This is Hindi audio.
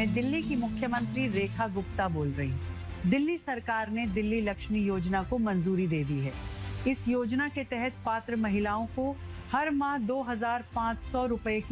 मैं दिल्ली की मुख्यमंत्री रेखा गुप्ता बोल रही हूँ। दिल्ली सरकार ने दिल्ली लक्ष्मी योजना को मंजूरी दे दी है। इस योजना के तहत पात्र महिलाओं को हर माह 2,500 रुपए की